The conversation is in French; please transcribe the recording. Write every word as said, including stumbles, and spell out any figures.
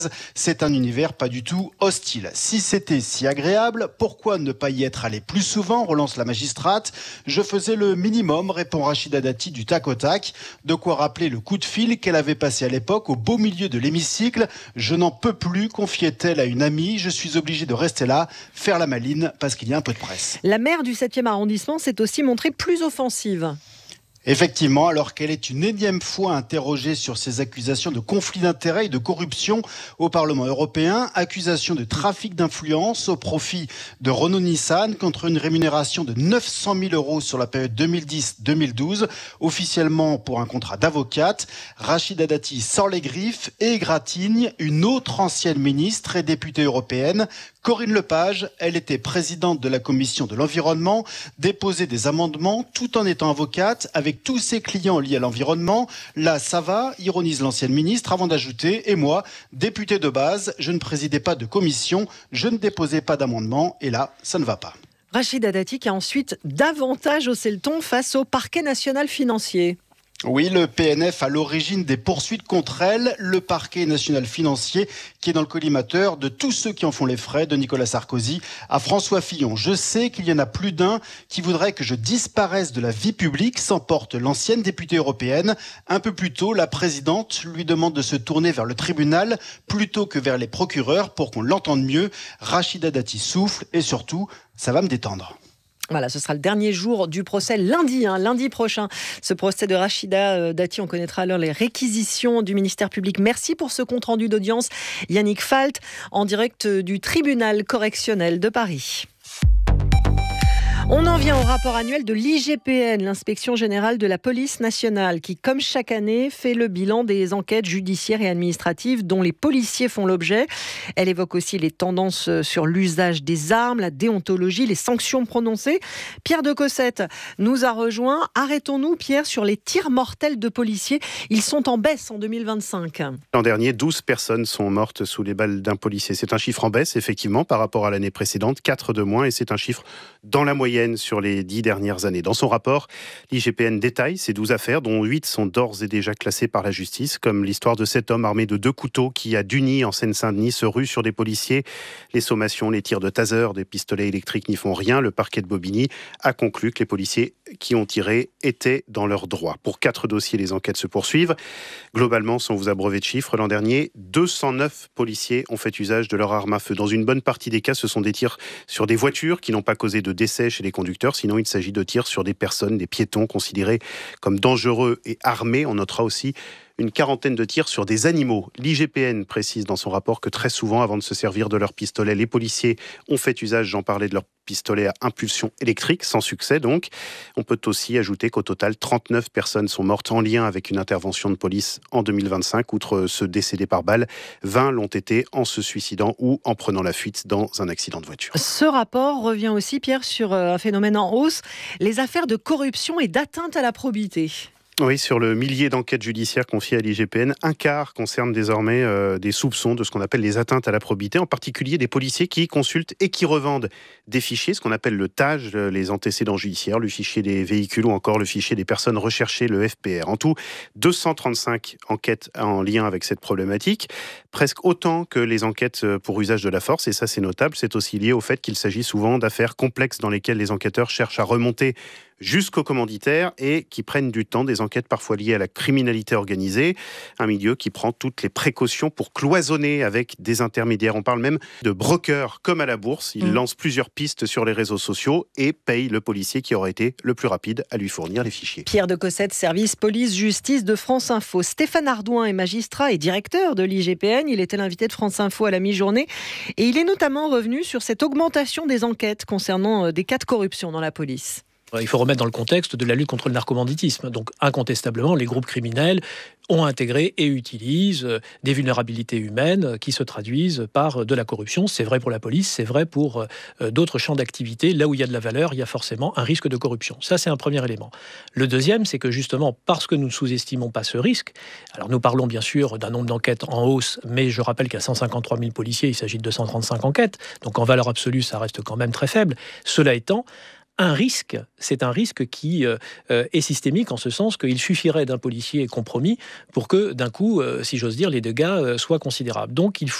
C'est un univers pas du tout hostile. Si c'était si agréable, pourquoi ne pas y être allé plus souvent, relance la magistrate. Je faisais le minimum, répond Rachida Dati du tac au tac. De quoi rappeler le coup de fil qu'elle avait passé à l'époque au beau milieu de l'hémicycle. Je n'en peux plus, confiait-elle à une amie. Je suis obligée de rester là, faire la maline, parce qu'il y a un peu de presse. La maire du septième arrondissement s'est aussi montrée plus offensive. Effectivement, alors qu'elle est une énième fois interrogée sur ces accusations de conflit d'intérêts et de corruption au Parlement européen, accusations de trafic d'influence au profit de Renault-Nissan contre une rémunération de neuf cent mille euros sur la période deux mille dix deux mille douze, officiellement pour un contrat d'avocate. Rachida Dati sort les griffes et égratigne une autre ancienne ministre et députée européenne, Corinne Lepage. Elle était présidente de la commission de l'environnement, déposait des amendements tout en étant avocate avec tous ses clients liés à l'environnement. Là, ça va, ironise l'ancienne ministre, avant d'ajouter « Et moi, députée de base, je ne présidais pas de commission, je ne déposais pas d'amendement, et là, ça ne va pas ». Rachida Dati qui a ensuite davantage haussé le ton face au parquet national financier. Oui, le P N F à l'origine des poursuites contre elle, le parquet national financier qui est dans le collimateur de tous ceux qui en font les frais, de Nicolas Sarkozy à François Fillon. Je sais qu'il y en a plus d'un qui voudrait que je disparaisse de la vie publique, s'emporte l'ancienne députée européenne. Un peu plus tôt, la présidente lui demande de se tourner vers le tribunal plutôt que vers les procureurs pour qu'on l'entende mieux. Rachida Dati souffle et surtout, ça va me détendre. Voilà, ce sera le dernier jour du procès lundi, hein, lundi prochain. Ce procès de Rachida Dati, on connaîtra alors les réquisitions du ministère public. Merci pour ce compte-rendu d'audience. Yannick Falt, en direct du tribunal correctionnel de Paris. On en vient au rapport annuel de l'I G P N, l'inspection générale de la police nationale, qui, comme chaque année, fait le bilan des enquêtes judiciaires et administratives dont les policiers font l'objet. Elle évoque aussi les tendances sur l'usage des armes, la déontologie, les sanctions prononcées. Pierre de Cossette nous a rejoint. Arrêtons-nous, Pierre, sur les tirs mortels de policiers. Ils sont en baisse en deux mille vingt-cinq. L'an dernier, douze personnes sont mortes sous les balles d'un policier. C'est un chiffre en baisse, effectivement, par rapport à l'année précédente, quatre de moins, et c'est un chiffre dans la moyenne sur les dix dernières années. Dans son rapport, l'I G P N détaille ces douze affaires, dont huit sont d'ores et déjà classées par la justice, comme l'histoire de cet homme armé de deux couteaux qui, à Dugny, en Seine-Saint-Denis, se rue sur des policiers. Les sommations, les tirs de taser, des pistolets électriques n'y font rien. Le parquet de Bobigny a conclu que les policiers qui ont tiré étaient dans leurs droits. Pour quatre dossiers, les enquêtes se poursuivent. Globalement, sans vous abreuver de chiffres, l'an dernier, deux cent neuf policiers ont fait usage de leur arme à feu. Dans une bonne partie des cas, ce sont des tirs sur des voitures qui n'ont pas causé de décès chez les conducteurs. Sinon, il s'agit de tirs sur des personnes, des piétons considérés comme dangereux et armés. On notera aussi une quarantaine de tirs sur des animaux. L'I G P N précise dans son rapport que très souvent, avant de se servir de leur pistolet, les policiers ont fait usage, j'en parlais, de leur pistolet à impulsion électrique, sans succès donc. On peut aussi ajouter qu'au total, trente-neuf personnes sont mortes en lien avec une intervention de police en deux mille vingt-cinq. Outre ceux décédés par balle, vingt l'ont été en se suicidant ou en prenant la fuite dans un accident de voiture. Ce rapport revient aussi, Pierre, sur un phénomène en hausse, les affaires de corruption et d'atteinte à la probité. Oui, sur le millier d'enquêtes judiciaires confiées à l'I G P N, un quart concerne désormais euh, des soupçons de ce qu'on appelle les atteintes à la probité, en particulier des policiers qui consultent et qui revendent des fichiers, ce qu'on appelle le T A J, les antécédents judiciaires, le fichier des véhicules ou encore le fichier des personnes recherchées, le F P R. En tout, deux cent trente-cinq enquêtes en lien avec cette problématique, presque autant que les enquêtes pour usage de la force, et ça c'est notable. C'est aussi lié au fait qu'il s'agit souvent d'affaires complexes dans lesquelles les enquêteurs cherchent à remonter jusqu'aux commanditaires et qui prennent du temps, des enquêtes parfois liées à la criminalité organisée, un milieu qui prend toutes les précautions pour cloisonner avec des intermédiaires. On parle même de brokers comme à la bourse. Ils mmh. lancent plusieurs pistes sur les réseaux sociaux et payent le policier qui aurait été le plus rapide à lui fournir les fichiers. Pierre de Cossette, service police-justice de France Info. Stéphane Ardouin est magistrat et directeur de l'I G P N. Il était l'invité de France Info à la mi-journée et il est notamment revenu sur cette augmentation des enquêtes concernant des cas de corruption dans la police. Il faut remettre dans le contexte de la lutte contre le narcobanditisme. Donc, incontestablement, les groupes criminels ont intégré et utilisent des vulnérabilités humaines qui se traduisent par de la corruption. C'est vrai pour la police, c'est vrai pour d'autres champs d'activité. Là où il y a de la valeur, il y a forcément un risque de corruption. Ça, c'est un premier élément. Le deuxième, c'est que justement, parce que nous ne sous-estimons pas ce risque, alors nous parlons bien sûr d'un nombre d'enquêtes en hausse, mais je rappelle qu'à cent cinquante-trois mille policiers, il s'agit de deux cent trente-cinq enquêtes. Donc, en valeur absolue, ça reste quand même très faible. Cela étant, un risque, c'est un risque qui euh, est systémique en ce sens qu'il suffirait d'un policier compromis pour que, d'un coup, euh, si j'ose dire, les dégâts euh, soient considérables. Donc, il